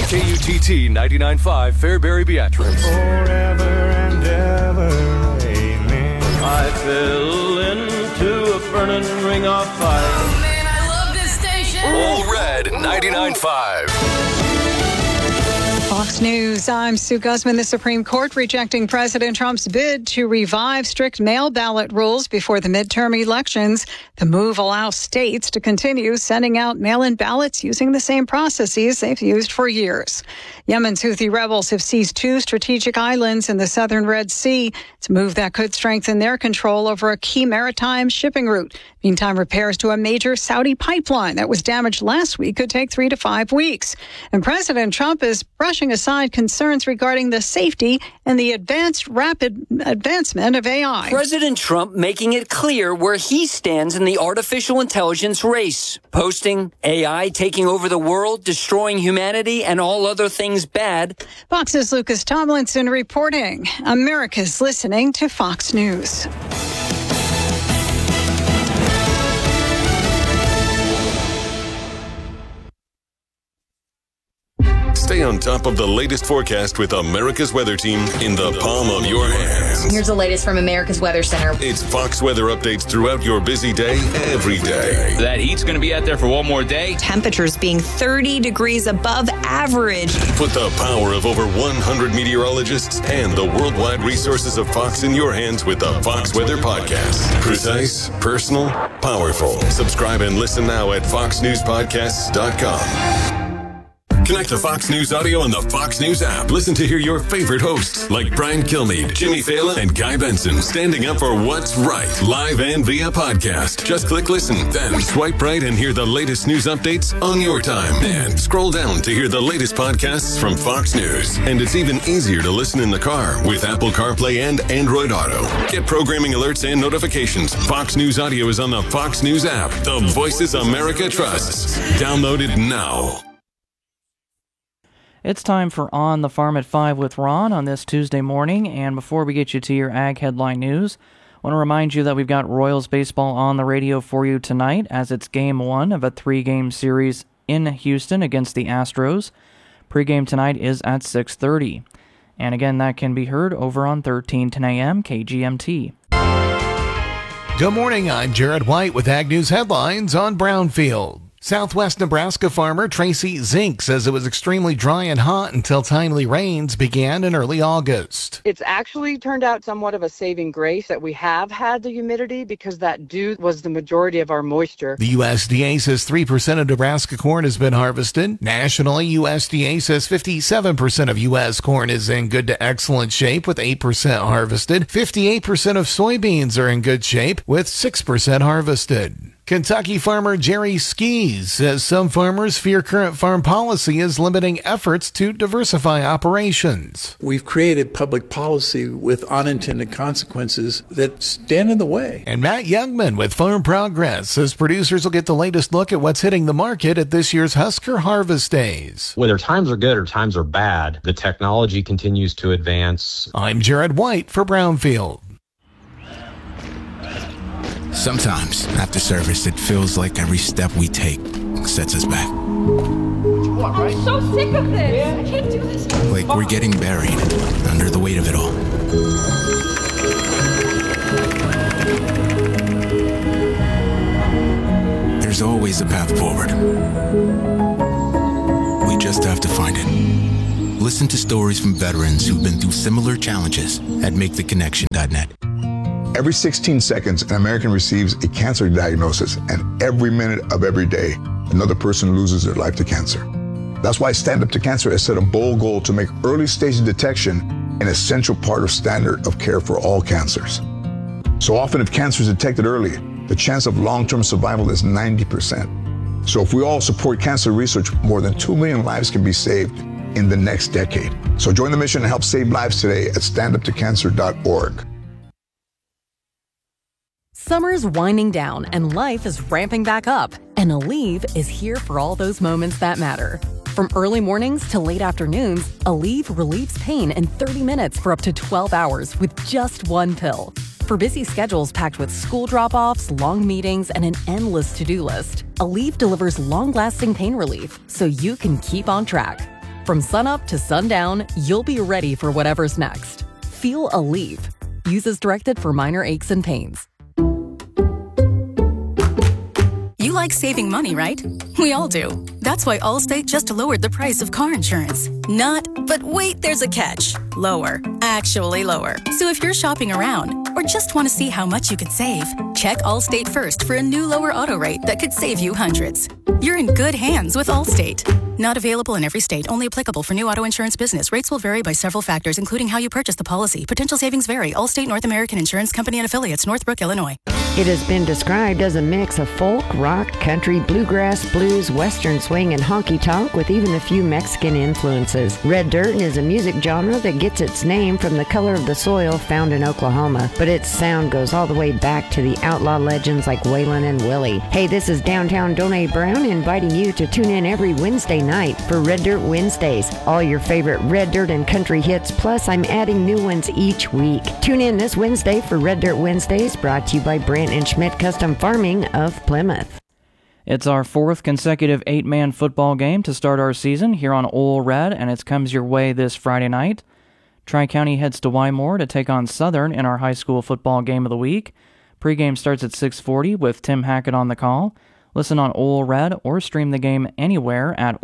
KUTT 99.5 Fairbury Beatrice. Forever and ever, amen. I fell into a burning ring of fire. Oh man, I love this station. All Red 99.5. Fox News, I'm Sue Guzman. The Supreme Court rejecting President Trump's bid to revive strict mail ballot rules before the midterm elections. The move allows states to continue sending out mail-in ballots using the same processes they've used for years. Yemen's Houthi rebels have seized 2 strategic islands in the southern Red Sea. It's a move that could strengthen their control over a key maritime shipping route. Meantime, repairs to a major Saudi pipeline that was damaged last week could take 3 to 5 weeks. And President Trump is brushing aside concerns regarding the safety and the rapid advancement of AI. President Trump making it clear where he stands in the artificial intelligence race, posting AI taking over the world, destroying humanity, and all other things bad. Fox's Lucas Tomlinson reporting. America's listening to Fox News. Stay on top of the latest forecast with America's Weather Team in the palm of your hands. Here's the latest from America's Weather Center. It's Fox weather updates throughout your busy day, every day. That heat's going to be out there for one more day. Temperatures being 30 degrees above average. Put the power of over 100 meteorologists and the worldwide resources of Fox in your hands with the Fox Weather Podcast. Precise, personal, powerful. Subscribe and listen now at foxnewspodcasts.com. Connect to Fox News Audio on the Fox News app. Listen to hear your favorite hosts like Brian Kilmeade, Jimmy Fallon, and Guy Benson standing up for what's right, live and via podcast. Just click listen, then swipe right and hear the latest news updates on your time. And scroll down to hear the latest podcasts from Fox News. And it's even easier to listen in the car with Apple CarPlay and Android Auto. Get programming alerts and notifications. Fox News Audio is on the Fox News app. The voices America trusts. Download it now. It's time for On the Farm at 5 with Ron on this Tuesday morning, and before we get you to your Ag Headline News, I want to remind you that we've got Royals baseball on the radio for you tonight as it's Game 1 of a 3-game series in Houston against the Astros. Pre-game tonight is at 6:30, and again, that can be heard over on 1310 AM KGMT. Good morning, I'm Jared White with Ag News Headlines on Brownfield. Southwest Nebraska farmer Tracy Zink says it was extremely dry and hot until timely rains began in early August. It's actually turned out somewhat of a saving grace that we have had the humidity because that dew was the majority of our moisture. The USDA says 3% of Nebraska corn has been harvested. Nationally, USDA says 57% of U.S. corn is in good to excellent shape with 8% harvested. 58% of soybeans are in good shape with 6% harvested. Kentucky farmer Jerry Skees says some farmers fear current farm policy is limiting efforts to diversify operations. We've created public policy with unintended consequences that stand in the way. And Matt Youngman with Farm Progress says producers will get the latest look at what's hitting the market at this year's Husker Harvest Days. Whether times are good or times are bad, the technology continues to advance. I'm Jared White for Brownfield. Sometimes, after service, it feels like every step we take sets us back. I'm so sick of this. I can't do this. Like we're getting buried under the weight of it all. There's always a path forward. We just have to find it. Listen to stories from veterans who've been through similar challenges at MakeTheConnection.net. Every 16 seconds, an American receives a cancer diagnosis, and every minute of every day, another person loses their life to cancer. That's why Stand Up to Cancer has set a bold goal to make early stage detection an essential part of standard of care for all cancers. So often, if cancer is detected early, the chance of long-term survival is 90%. So if we all support cancer research, more than 2 million lives can be saved in the next decade. So join the mission and help save lives today at standuptocancer.org. Summer's winding down and life is ramping back up, and Aleve is here for all those moments that matter. From early mornings to late afternoons, Aleve relieves pain in 30 minutes for up to 12 hours with just one pill. For busy schedules packed with school drop-offs, long meetings, and an endless to-do list, Aleve delivers long-lasting pain relief so you can keep on track. From sunup to sundown, you'll be ready for whatever's next. Feel Aleve. Use as directed for minor aches and pains. You like saving money, right? We all do. That's why Allstate just lowered the price of car insurance. Not, but wait, there's a catch. Lower. Actually lower. So if you're shopping around or just want to see how much you could save, check Allstate first for a new lower auto rate that could save you hundreds. You're in good hands with Allstate. Not available in every state. Only applicable for new auto insurance business. Rates will vary by several factors, including how you purchase the policy. Potential savings vary. Allstate North American Insurance Company and affiliates, Northbrook, Illinois. It has been described as a mix of folk, rock, country, bluegrass, blues, western swing, and honky-tonk with even a few Mexican influences. Red dirt is a music genre that gets its name from the color of the soil found in Oklahoma, but its sound goes all the way back to the outlaw legends like Waylon and Willie. Hey, this is Downtown Donnie Brown inviting you to tune in every Wednesday night for Red Dirt Wednesdays. All your favorite red dirt and country hits, plus I'm adding new ones each week. Tune in this Wednesday for Red Dirt Wednesdays, brought to you by Brent and Schmidt Custom Farming of Plymouth. It's our fourth consecutive 8-man football game to start our season here on Ole Red, and it comes your way this Friday night. Tri-County heads to Wymore to take on Southern in our high school football game of the week. Pre-game starts at 6:40 with Tim Hackett on the call. Listen on Ole Red or stream the game anywhere at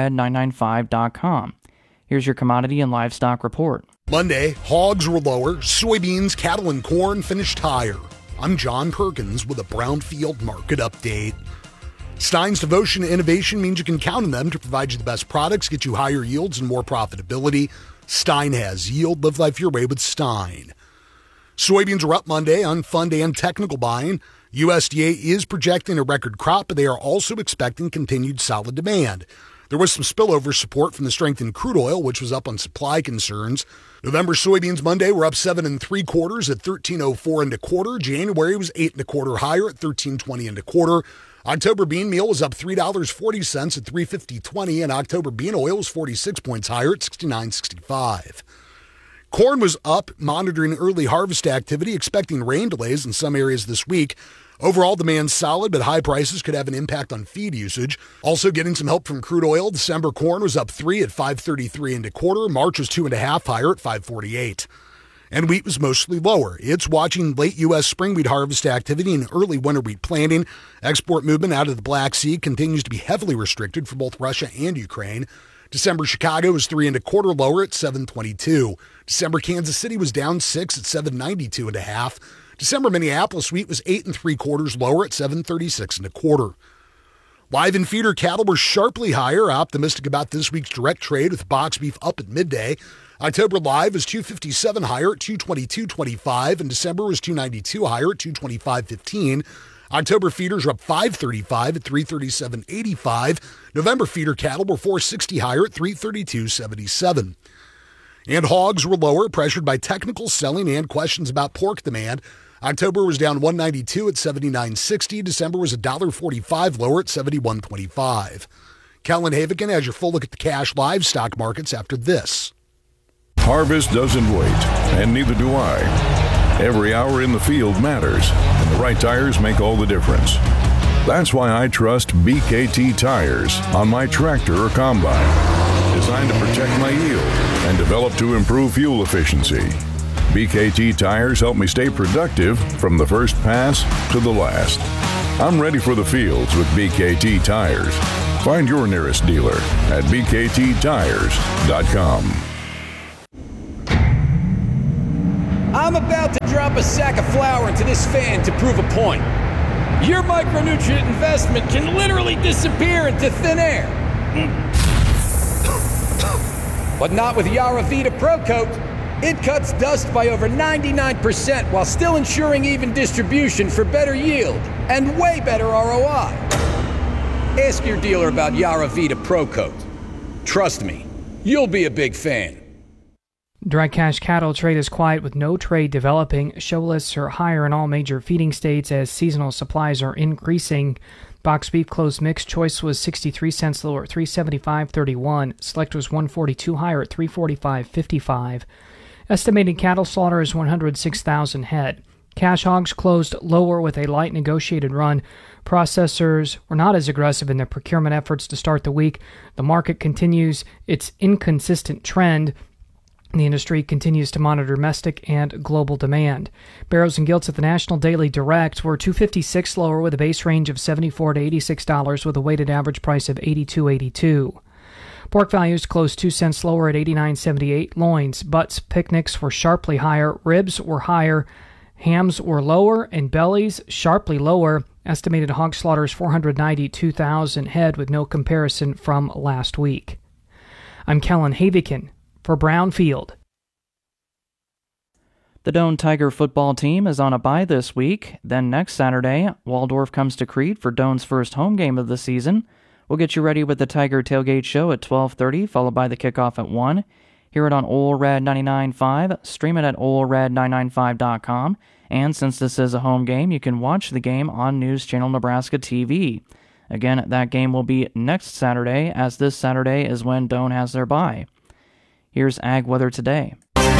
olered995.com. Here's your commodity and livestock report. Monday, hogs were lower, soybeans, cattle, and corn finished higher. I'm John Perkins with a Brownfield Market Update. Stein's devotion to innovation means you can count on them to provide you the best products, get you higher yields and more profitability. Stein has yield. Live life your way with Stein. Soybeans are up Monday on fund and technical buying. USDA is projecting a record crop, but they are also expecting continued solid demand. There was some spillover support from the strength in crude oil, which was up on supply concerns. November soybeans Monday were up 7 3/4 at $13.04 1/4. January was 8 1/4 higher at $13.20 1/4. October bean meal was up $3.40 at $3.5020, and October bean oil was 46 points higher at $69.65. Corn was up, monitoring early harvest activity, expecting rain delays in some areas this week. Overall demand solid, but high prices could have an impact on feed usage. Also getting some help from crude oil. December corn was up 3 at $5.33 1/4. March was 2.5 higher at $5.48. And wheat was mostly lower. It's watching late U.S. spring wheat harvest activity and early winter wheat planting. Export movement out of the Black Sea continues to be heavily restricted for both Russia and Ukraine. December Chicago was 3 1/4 lower at $7.22. December Kansas City was down 6 at $7.92 1/2. December Minneapolis wheat was 8 3/4 lower at $7.36 1/4. Live and feeder cattle were sharply higher, optimistic about this week's direct trade with box beef up at midday. October live was $2.57 higher at $2.2225, and December was $2.92 higher at $2.2515. October feeders were up $5.35 at $3.3785. November feeder cattle were $4.60 higher at $3.3277. And hogs were lower, pressured by technical selling and questions about pork demand. October was down $1.92 at $79.60. December was $1.45 lower at $71.25. Kellen Havigan has your full look at the cash livestock markets after this. Harvest doesn't wait, and neither do I. Every hour in the field matters, and the right tires make all the difference. That's why I trust BKT tires on my tractor or combine. Designed to protect my yield and developed to improve fuel efficiency. BKT tires help me stay productive from the first pass to the last. I'm ready for the fields with BKT tires. Find your nearest dealer at bkttires.com. I'm about to drop a sack of flour into this fan to prove a point. Your micronutrient investment can literally disappear into thin air. But not with Yaravita Pro Coat. It cuts dust by over 99% while still ensuring even distribution for better yield and way better ROI. Ask your dealer about Yaravita Pro Coat. Trust me, you'll be a big fan. Dry cash cattle trade is quiet with no trade developing. Show lists are higher in all major feeding states as seasonal supplies are increasing. Box beef closed mixed choice was 63 cents lower at $375.31. Select was $1.42 higher at $345.55. Estimated cattle slaughter is 106,000 head. Cash hogs closed lower with a light negotiated run. Processors were not as aggressive in their procurement efforts to start the week. The market continues its inconsistent trend. The industry continues to monitor domestic and global demand. Barrows and gilts at the National Daily Direct were $2.56 lower with a base range of $74 to $86 with a weighted average price of $82.82. Pork values closed 2 cents lower at $89.78. Loins, butts, picnics were sharply higher. Ribs were higher. Hams were lower, and bellies sharply lower. Estimated hog slaughters 492,000 head with no comparison from last week. I'm Kellen Havikin for Brownfield. The Doane Tiger football team is on a bye this week. Then next Saturday, Waldorf comes to Crete for Doane's first home game of the season. We'll get you ready with the Tiger Tailgate Show at 12:30, followed by the kickoff at 1. Hear it on Ole Red 99.5. Stream it at OleRed995.com. And since this is a home game, you can watch the game on News Channel Nebraska TV. Again, that game will be next Saturday, as this Saturday is when Doane has their bye. Here's Ag Weather today.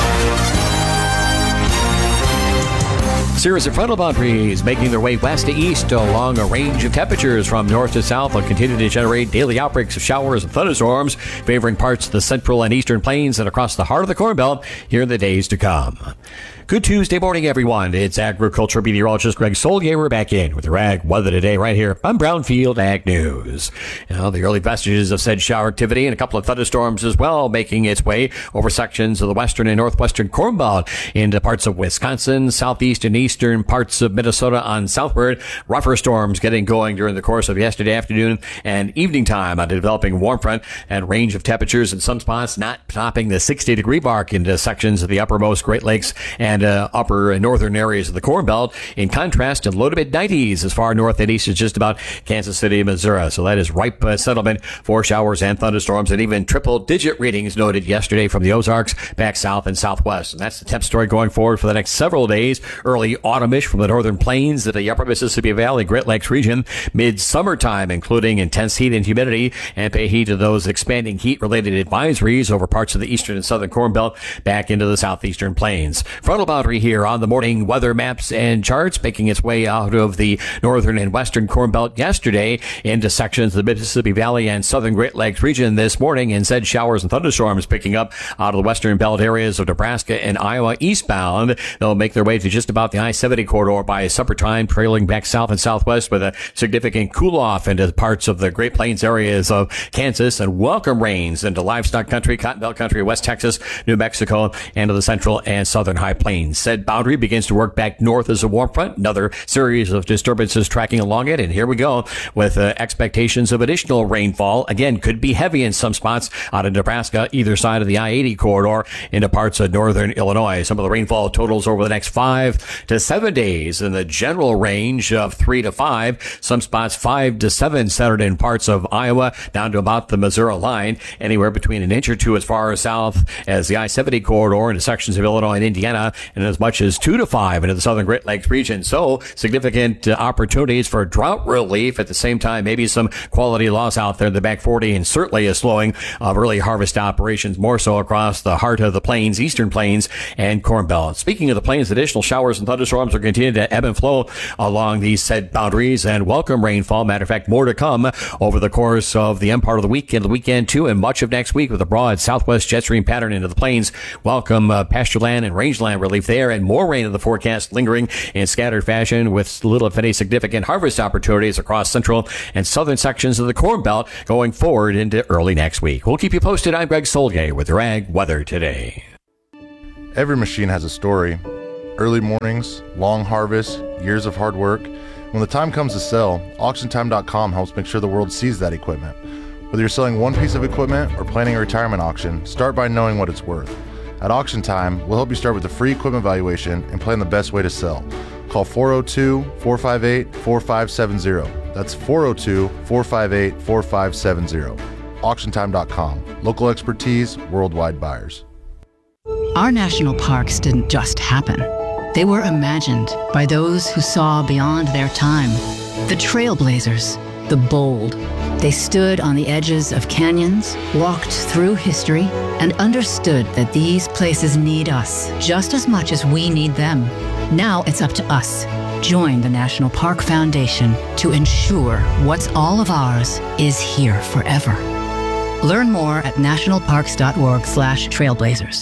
Cirrus and frontal boundaries making their way west to east along a range of temperatures from north to south will continue to generate daily outbreaks of showers and thunderstorms, favoring parts of the central and eastern plains and across the heart of the Corn Belt here in the days to come. Good Tuesday morning, everyone. It's agriculture meteorologist Greg Solgay. We're back in with your ag weather today right here on Brownfield Ag News. The early vestiges of said shower activity and a couple of thunderstorms as well making its way over sections of the western and northwestern Corn Belt into parts of Wisconsin, southeast and eastern parts of Minnesota on southward. Rougher storms getting going during the course of yesterday afternoon and evening time on the developing warm front and range of temperatures in some spots not topping the 60-degree mark into sections of the uppermost Great Lakes and upper and northern areas of the Corn Belt. In contrast, in low to mid-90s as far north and east as just about Kansas City, Missouri. So that is ripe settlement for showers and thunderstorms, and even triple-digit readings noted yesterday from the Ozarks back south and southwest. And that's the temp story going forward for the next several days. Early autumnish from the northern plains to the upper Mississippi Valley, Great Lakes region. Mid-summertime, including intense heat and humidity, and pay heed to those expanding heat-related advisories over parts of the eastern and southern Corn Belt back into the southeastern plains. Frontal boundary here on the morning weather maps and charts, making its way out of the northern and western Corn Belt yesterday into sections of the Mississippi Valley and southern Great Lakes region this morning, and said showers and thunderstorms picking up out of the western belt areas of Nebraska and Iowa eastbound. They'll make their way to just about the I-70 corridor by supper time, trailing back south and southwest with a significant cool-off into parts of the Great Plains areas of Kansas, and welcome rains into livestock country, Cotton Belt country, West Texas, New Mexico, and to the central and southern high plains. Said boundary begins to work back north as a warm front. Another series of disturbances tracking along it. And here we go with expectations of additional rainfall. Again, could be heavy in some spots out of Nebraska, either side of the I-80 corridor into parts of northern Illinois. Some of the rainfall totals over the next 5 to 7 days in the general range of 3 to 5. Some spots 5 to 7 centered in parts of Iowa down to about the Missouri line. Anywhere between an inch or two as far south as the I-70 corridor into sections of Illinois and Indiana, and as much as 2 to 5 into the southern Great Lakes region. So significant opportunities for drought relief. At the same time, maybe some quality loss out there in the back 40, and certainly a slowing of early harvest operations, more so across the heart of the plains, eastern plains, and Corn Belt. Speaking of the plains, additional showers and thunderstorms are continuing to ebb and flow along these said boundaries, and welcome rainfall. Matter of fact, more to come over the course of the end part of the week and the weekend too, and much of next week with a broad southwest jet stream pattern into the plains. Welcome pasture land and rangeland relief there, and more rain in the forecast lingering in scattered fashion with little if any significant harvest opportunities across central and southern sections of the Corn Belt going forward into early next week. We'll keep you posted. I'm Greg Solgay with your Ag Weather today. Every machine has a story. Early mornings, long harvests, years of hard work. When the time comes to sell, AuctionTime.com helps make sure the world sees that equipment. Whether you're selling one piece of equipment or planning a retirement auction, start by knowing what it's worth. At Auction Time, we'll help you start with a free equipment valuation and plan the best way to sell. Call 402-458-4570. That's 402-458-4570. AuctionTime.com. Local expertise, worldwide buyers. Our national parks didn't just happen. They were imagined by those who saw beyond their time. The trailblazers, the bold. They stood on the edges of canyons, walked through history, and understood that these places need us just as much as we need them. Now it's up to us. Join the National Park Foundation to ensure what's all of ours is here forever. Learn more at nationalparks.org/trailblazers.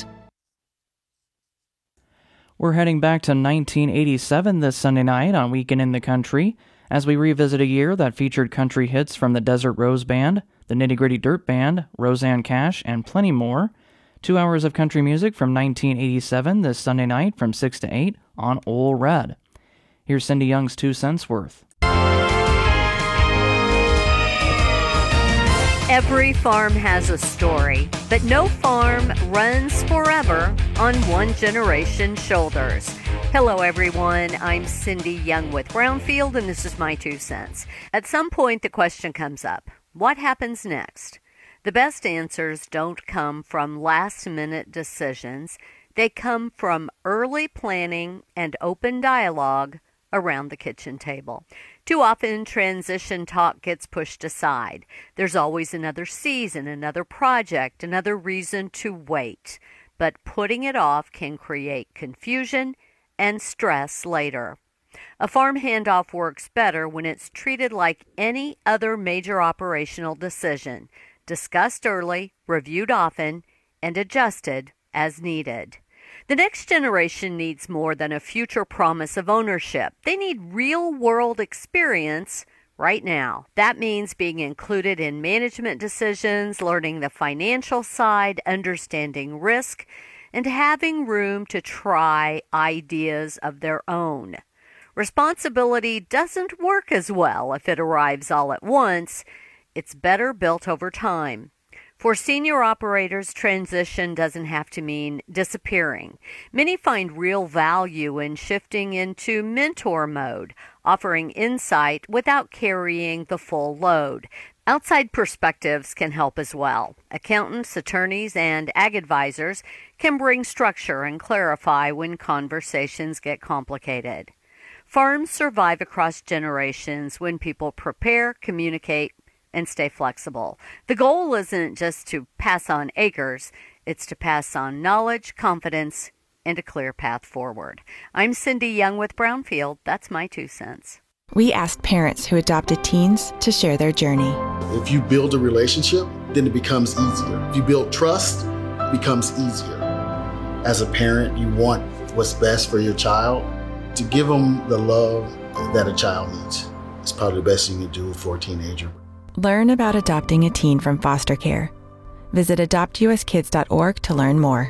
We're heading back to 1987 this Sunday night on Weekend in the Country as we revisit a year that featured country hits from the Desert Rose Band, the Nitty Gritty Dirt Band, Roseanne Cash, and plenty more. 2 hours of country music from 1987 this Sunday night from 6 to 8 on Ole Red. Here's Cindy Young's 2 cents worth. Every farm has a story, but no farm runs forever on one generation's shoulders. Hello, everyone. I'm Cindy Young with Brownfield, and this is my 2 cents. At some point, the question comes up, what happens next? The best answers don't come from last-minute decisions. They come from early planning and open dialogue around the kitchen table. Too often, transition talk gets pushed aside. There's always another season, another project, another reason to wait. But putting it off can create confusion and stress later. A farm handoff works better when it's treated like any other major operational decision, discussed early, reviewed often, and adjusted as needed. The next generation needs more than a future promise of ownership. They need real-world experience right now. That means being included in management decisions, learning the financial side, understanding risk, and having room to try ideas of their own. Responsibility doesn't work as well if it arrives all at once. It's better built over time. For senior operators, transition doesn't have to mean disappearing. Many find real value in shifting into mentor mode, offering insight without carrying the full load. Outside perspectives can help as well. Accountants, attorneys, and ag advisors can bring structure and clarify when conversations get complicated. Farms survive across generations when people prepare, communicate, and stay flexible. The goal isn't just to pass on acres, it's to pass on knowledge, confidence, and a clear path forward. I'm Cindy Young with Brownfield. That's my 2 cents. We asked parents who adopted teens to share their journey. If you build a relationship, then it becomes easier. If you build trust, it becomes easier. As a parent, you want what's best for your child. To give them the love that a child needs is probably the best thing you can do for a teenager. Learn about adopting a teen from foster care. Visit adoptuskids.org to learn more.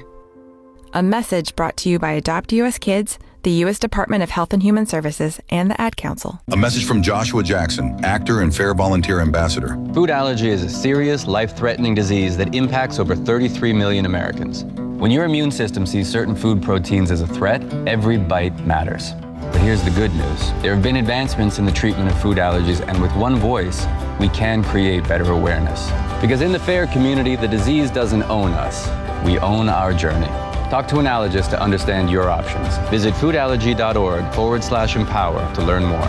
A message brought to you by Adopt US Kids, the U.S. Department of Health and Human Services, and the Ad Council. A message from Joshua Jackson, actor and Fair Volunteer Ambassador. Food allergy is a serious, life-threatening disease that impacts over 33 million Americans. When your immune system sees certain food proteins as a threat, every bite matters. But here's the good news. There have been advancements in the treatment of food allergies, and with one voice, we can create better awareness. Because in the FAIR community, the disease doesn't own us. We own our journey. Talk to an allergist to understand your options. Visit foodallergy.org/empower to learn more.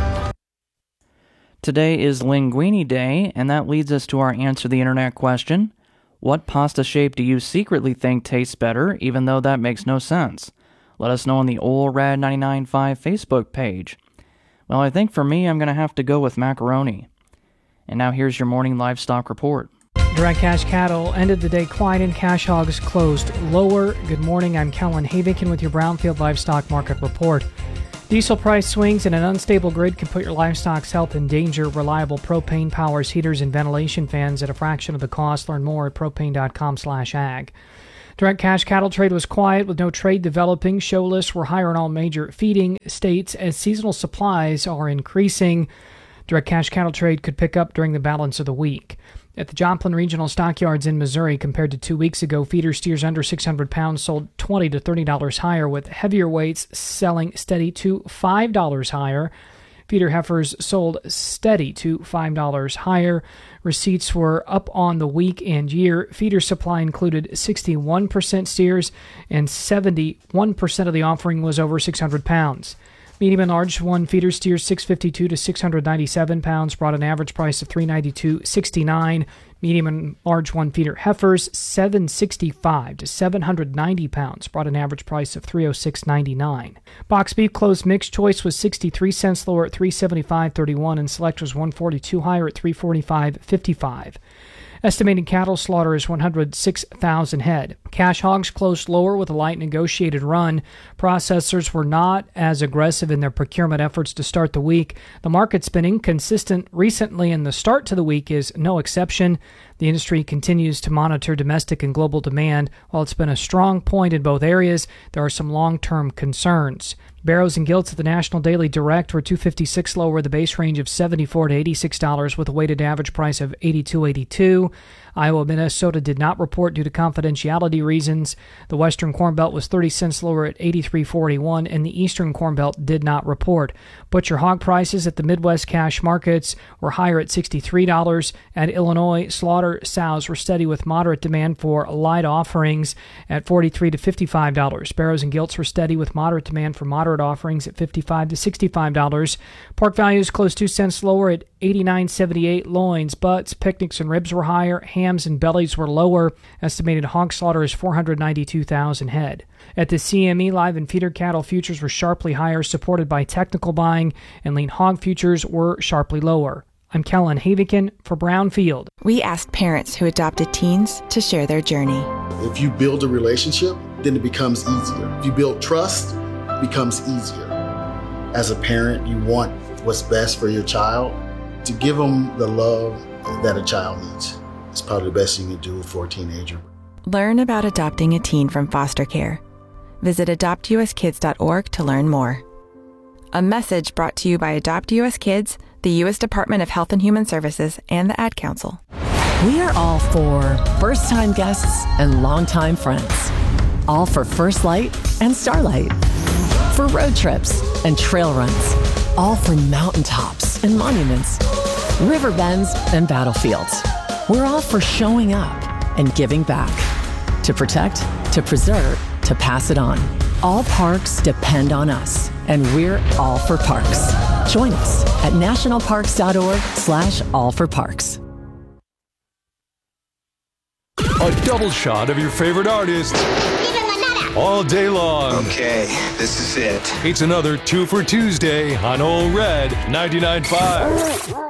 Today is Linguini Day, and that leads us to our Answer the Internet question. What pasta shape do you secretly think tastes better, even though that makes no sense? Let us know on the Ole Red 99.5 Facebook page. Well, I think for me, I'm going to have to go with macaroni. And now here's your morning livestock report. Direct cash cattle ended the day quiet and cash hogs closed lower. Good morning, I'm Kellen Havikin with your Brownfield Livestock Market Report. Diesel price swings and an unstable grid can put your livestock's health in danger. Reliable propane powers heaters and ventilation fans at a fraction of the cost. Learn more at propane.com/ag. Direct cash cattle trade was quiet with no trade developing. Show lists were higher in all major feeding states as seasonal supplies are increasing. Direct cash cattle trade could pick up during the balance of the week. At the Joplin Regional Stockyards in Missouri, compared to 2 weeks ago, feeder steers under 600 pounds sold $20 to $30 higher, with heavier weights selling steady to $5 higher. Feeder heifers sold steady to $5 higher. Receipts were up on the week and year. Feeder supply included 61% steers, and 71% of the offering was over 600 pounds. Medium and large one feeder steers 652 to 697 pounds, brought an average price of $392.69. Medium and large one feeder heifers 765 to 790 pounds, brought an average price of $306.99. Box beef closed mixed choice was 63 cents lower at $375.31, and select was 142 higher at $345.55. Estimated cattle slaughter is 106,000 head. Cash hogs closed lower with a light negotiated run. Processors were not as aggressive in their procurement efforts to start the week. The market's been inconsistent recently, and the start to the week is no exception. The industry continues to monitor domestic and global demand. While it's been a strong point in both areas, there are some long-term concerns. Barrows and Gilts at the National Daily Direct were $256 lower, the base range of $74 to $86 with a weighted average price of $82.82. Iowa, Minnesota did not report due to confidentiality reasons. The Western Corn Belt was 30 cents lower at $83.41, and the Eastern Corn Belt did not report. Butcher hog prices at the Midwest cash markets were higher at $63. At Illinois, slaughter sows were steady with moderate demand for light offerings at $43 to $55. Barrows and Gilts were steady with moderate demand for moderate offerings at $55 to $65. Pork values closed 2 cents lower at $89.78. Loins, butts, picnics, and ribs were higher. Hams and bellies were lower. Estimated hog slaughter is 492,000 head. At the CME, live and feeder cattle futures were sharply higher, supported by technical buying, and lean hog futures were sharply lower. I'm Kellen Havikin for Brownfield. We asked parents who adopted teens to share their journey. If you build a relationship, then it becomes easier. If you build trust, it becomes easier. As a parent, you want what's best for your child. To give them the love that a child needs. It's probably the best you can do for a teenager. Learn about adopting a teen from foster care. Visit adoptuskids.org to learn more. A message brought to you by Adopt US Kids, the U.S. Department of Health and Human Services, and the Ad Council. We are all for first-time guests and longtime friends. All for First Light and Starlight. For road trips and trail runs. All for mountaintops and monuments, river bends and battlefields. We're all for showing up and giving back. To protect, to preserve, to pass it on. All parks depend on us, and we're all for parks. Join us at nationalparks.org/allforparks. A double shot of your favorite artist all day long. Okay, this is it. It's another 2 for Tuesday on Old Red 99.5.